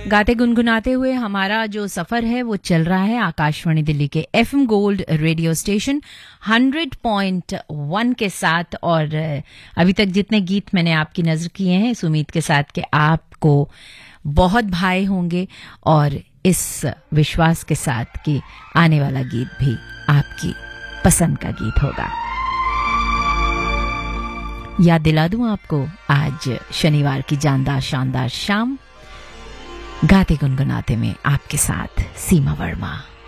गाते गुनगुनाते हुए हमारा जो सफर है वो चल रहा है आकाशवाणी दिल्ली के एफएम गोल्ड रेडियो स्टेशन 100.1 के साथ। और अभी तक जितने गीत मैंने आपकी नजर किए हैं इस उम्मीद के साथ कि आपको बहुत भाए होंगे और इस विश्वास के साथ कि आने वाला गीत भी आपकी पसंद का गीत होगा। याद दिला दूं आपको, आज शनिवार की जानदार शानदार शाम गाते गुनगुनाते में आपके साथ सीमा वर्मा।